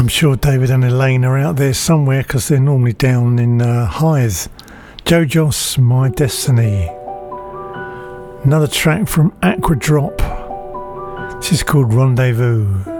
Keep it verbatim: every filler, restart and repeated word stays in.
I'm sure David and Elaine are out there somewhere because they're normally down in uh, Hythe. Joe Joss, My Destiny. Another track from Aqua Drop. This is called Rendezvous.